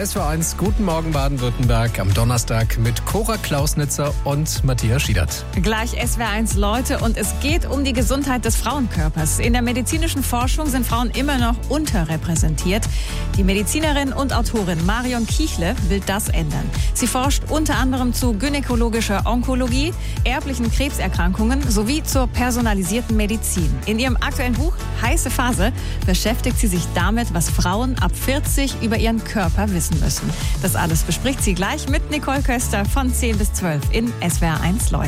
SWR1 Guten Morgen Baden-Württemberg am Donnerstag mit Cora Klausnitzer und Matthias Schiedert. Gleich SWR1 Leute und es geht um die Gesundheit des Frauenkörpers. In der medizinischen Forschung sind Frauen immer noch unterrepräsentiert. Die Medizinerin und Autorin Marion Kiechle will das ändern. Sie forscht unter anderem zu gynäkologischer Onkologie, erblichen Krebserkrankungen sowie zur personalisierten Medizin. In ihrem aktuellen Buch Heiße Phase beschäftigt sie sich damit, was Frauen ab 40 über ihren Körper wissen müssen. Das alles bespricht sie gleich mit Nicole Köster von 10 bis 12 in SWR1 Leute.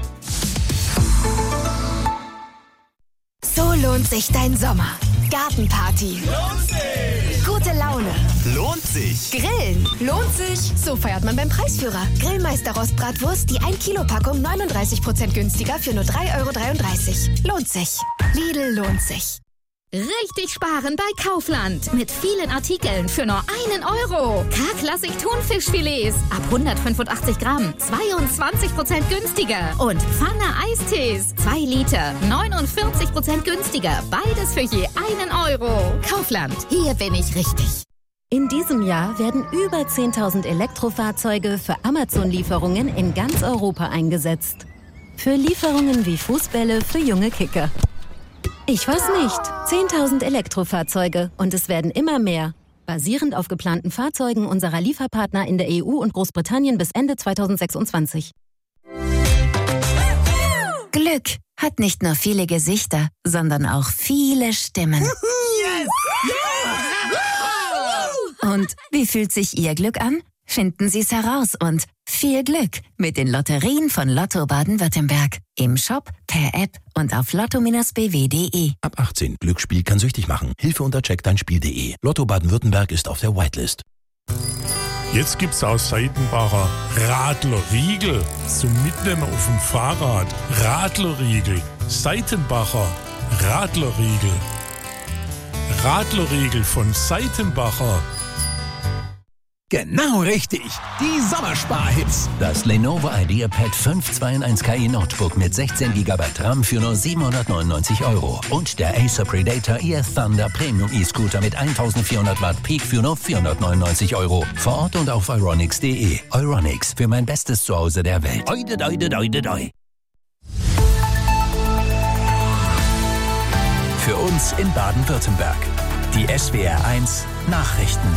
So lohnt sich dein Sommer. Gartenparty. Lohnt sich! Gute Laune. Lohnt sich! Grillen. Lohnt sich. So feiert man beim Preisführer. Grillmeister Rostbratwurst, die 1 Kilo Packung 39% günstiger für nur 3,33 €. Lohnt sich. Lidl lohnt sich. Richtig sparen bei Kaufland. Mit vielen Artikeln für nur 1 €. K-Klassik Thunfischfilets ab 185 Gramm 22% günstiger. Und Pfanne Eistees 2 Liter 49% günstiger. Beides für je 1 €. Kaufland, hier bin ich richtig. In diesem Jahr werden über 10.000 Elektrofahrzeuge für Amazon-Lieferungen in ganz Europa eingesetzt. Für Lieferungen wie Fußbälle für junge Kicker. Ich weiß nicht. 10.000 Elektrofahrzeuge und es werden immer mehr. Basierend auf geplanten Fahrzeugen unserer Lieferpartner in der EU und Großbritannien bis Ende 2026. Glück hat nicht nur viele Gesichter, sondern auch viele Stimmen. Yes! Und wie fühlt sich Ihr Glück an? Finden Sie es heraus und viel Glück mit den Lotterien von Lotto Baden-Württemberg. Im Shop, per App und auf lotto-bw.de. Ab 18. Glücksspiel kann süchtig machen. Hilfe unter checkdeinspiel.de. Lotto Baden-Württemberg ist auf der Whitelist. Jetzt gibt's aus Seitenbacher Radlerriegel zum Mitnehmen auf dem Fahrrad. Radlerriegel. Seitenbacher Radlerriegel. Radlerriegel von Seitenbacher. Genau richtig. Die Sommersparhits. Das Lenovo IdeaPad 5 2-in-1 KI Notebook mit 16 GB RAM für nur 799 € und der Acer Predator EF Thunder Premium E-Scooter mit 1400 Watt Peak für nur 499 €. Vor Ort und auf euronics.de. Euronics, für mein bestes Zuhause der Welt. Oide, doide, doide, doi. Für uns in Baden-Württemberg. Die SWR1 Nachrichten.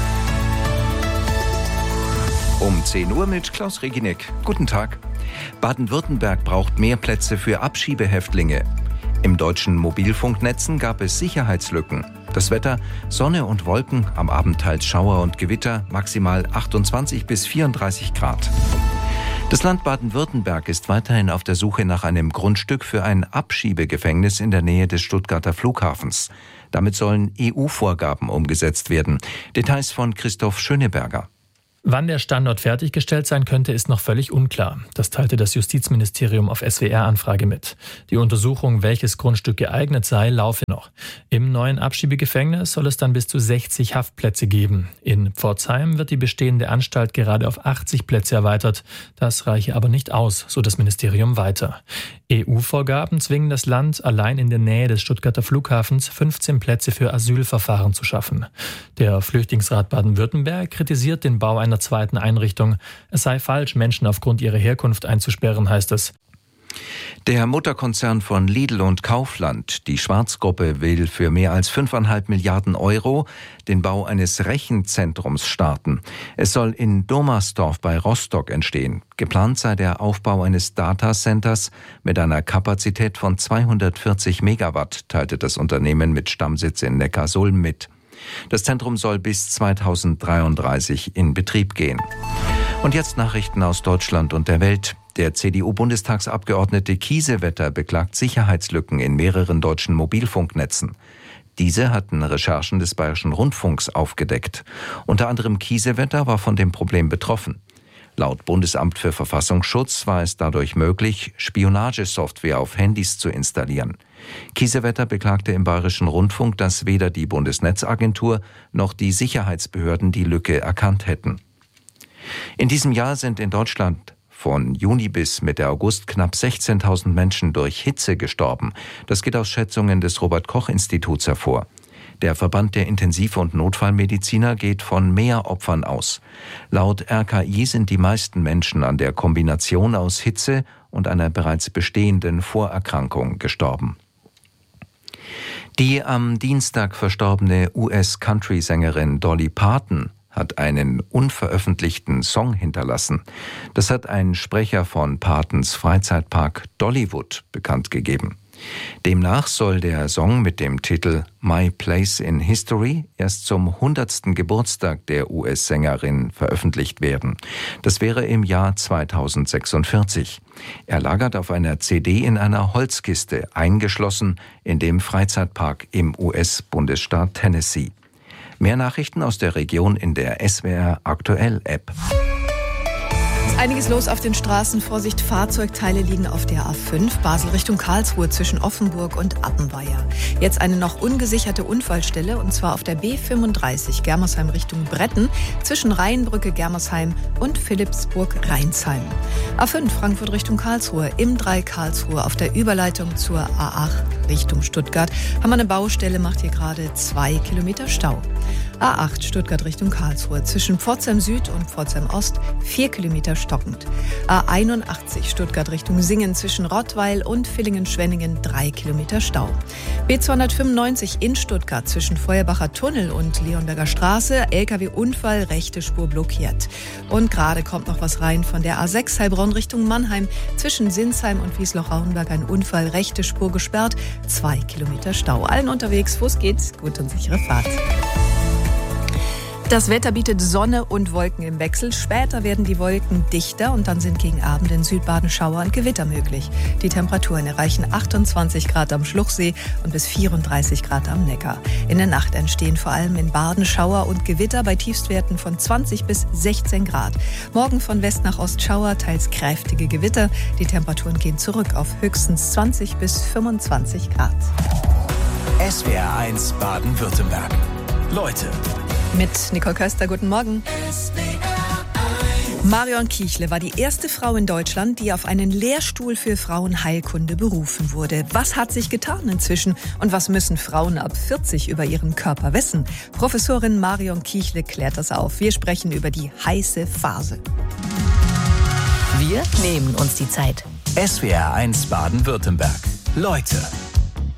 Um 10 Uhr mit Klaus Reginek. Guten Tag. Baden-Württemberg braucht mehr Plätze für Abschiebehäftlinge. Im deutschen Mobilfunknetzen gab es Sicherheitslücken. Das Wetter: Sonne und Wolken, am Abend teils Schauer und Gewitter, maximal 28 bis 34 Grad. Das Land Baden-Württemberg ist weiterhin auf der Suche nach einem Grundstück für ein Abschiebegefängnis in der Nähe des Stuttgarter Flughafens. Damit sollen EU-Vorgaben umgesetzt werden. Details von Christoph Schöneberger. Wann der Standort fertiggestellt sein könnte, ist noch völlig unklar. Das teilte das Justizministerium auf SWR-Anfrage mit. Die Untersuchung, welches Grundstück geeignet sei, laufe noch. Im neuen Abschiebegefängnis soll es dann bis zu 60 Haftplätze geben. In Pforzheim wird die bestehende Anstalt gerade auf 80 Plätze erweitert. Das reiche aber nicht aus, so das Ministerium weiter. EU-Vorgaben zwingen das Land, allein in der Nähe des Stuttgarter Flughafens 15 Plätze für Asylverfahren zu schaffen. Der Flüchtlingsrat Baden-Württemberg kritisiert den Bau einer zweiten Einrichtung. Es sei falsch, Menschen aufgrund ihrer Herkunft einzusperren, heißt es. Der Mutterkonzern von Lidl und Kaufland, die Schwarz-Gruppe, will für mehr als 5,5 Milliarden € den Bau eines Rechenzentrums starten. Es soll in Dommersdorf bei Rostock entstehen. Geplant sei der Aufbau eines Datacenters mit einer Kapazität von 240 Megawatt, teilte das Unternehmen mit Stammsitz in Neckarsulm mit. Das Zentrum soll bis 2033 in Betrieb gehen. Und jetzt Nachrichten aus Deutschland und der Welt. Der CDU-Bundestagsabgeordnete Kiesewetter beklagt Sicherheitslücken in mehreren deutschen Mobilfunknetzen. Diese hatten Recherchen des Bayerischen Rundfunks aufgedeckt. Unter anderem Kiesewetter war von dem Problem betroffen. Laut Bundesamt für Verfassungsschutz war es dadurch möglich, Spionagesoftware auf Handys zu installieren. Kiesewetter beklagte im Bayerischen Rundfunk, dass weder die Bundesnetzagentur noch die Sicherheitsbehörden die Lücke erkannt hätten. In diesem Jahr sind in Deutschland von Juni bis Mitte August knapp 16.000 Menschen durch Hitze gestorben. Das geht aus Schätzungen des Robert-Koch-Instituts hervor. Der Verband der Intensiv- und Notfallmediziner geht von mehr Opfern aus. Laut RKI sind die meisten Menschen an der Kombination aus Hitze und einer bereits bestehenden Vorerkrankung gestorben. Die am Dienstag verstorbene US-Country-Sängerin Dolly Parton hat einen unveröffentlichten Song hinterlassen. Das hat ein Sprecher von Partons Freizeitpark Dollywood bekannt gegeben. Demnach soll der Song mit dem Titel My Place in History erst zum 100. Geburtstag der US-Sängerin veröffentlicht werden. Das wäre im Jahr 2046. Er lagert auf einer CD in einer Holzkiste, eingeschlossen in dem Freizeitpark im US-Bundesstaat Tennessee. Mehr Nachrichten aus der Region in der SWR Aktuell App. Einiges los auf den Straßen. Vorsicht, Fahrzeugteile liegen auf der A5, Basel Richtung Karlsruhe zwischen Offenburg und Appenweier. Jetzt eine noch ungesicherte Unfallstelle, und zwar auf der B35 Germersheim Richtung Bretten zwischen Rheinbrücke Germersheim und Philippsburg-Rheinsheim. A5 Frankfurt Richtung Karlsruhe, im 3 Karlsruhe auf der Überleitung zur A8 Richtung Stuttgart haben wir eine Baustelle, macht hier gerade 2 Kilometer Stau. A8 Stuttgart Richtung Karlsruhe zwischen Pforzheim Süd und Pforzheim Ost 4 Kilometer stockend. A81 Stuttgart Richtung Singen zwischen Rottweil und Villingen-Schwenningen 3 Kilometer Stau. B295 in Stuttgart zwischen Feuerbacher Tunnel und Leonberger Straße, LKW-Unfall, rechte Spur blockiert. Und gerade kommt noch was rein von der A6 Heilbronn Richtung Mannheim zwischen Sinsheim und Wiesloch-Rauenberg ein Unfall, rechte Spur gesperrt, 2 Kilometer Stau. Allen unterwegs, wo es geht, gute und sichere Fahrt. Das Wetter bietet Sonne und Wolken im Wechsel. Später werden die Wolken dichter und dann sind gegen Abend in Südbaden Schauer und Gewitter möglich. Die Temperaturen erreichen 28 Grad am Schluchsee und bis 34 Grad am Neckar. In der Nacht entstehen vor allem in Baden Schauer und Gewitter bei Tiefstwerten von 20 bis 16 Grad. Morgen von West nach Ost Schauer, teils kräftige Gewitter. Die Temperaturen gehen zurück auf höchstens 20 bis 25 Grad. SWR 1 Baden-Württemberg. Leute. Mit Nicole Köster, guten Morgen. Marion Kiechle war die erste Frau in Deutschland, die auf einen Lehrstuhl für Frauenheilkunde berufen wurde. Was hat sich getan inzwischen und was müssen Frauen ab 40 über ihren Körper wissen? Professorin Marion Kiechle klärt das auf. Wir sprechen über die heiße Phase. Wir nehmen uns die Zeit. SWR 1 Baden-Württemberg. Leute.